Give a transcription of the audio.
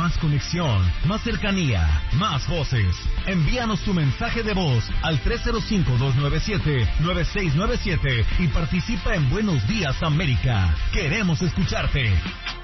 más conexión, más cercanía, más voces. Envíanos tu mensaje de voz al 305-297-9697 y participa en Buenos Días América. Queremos escucharte.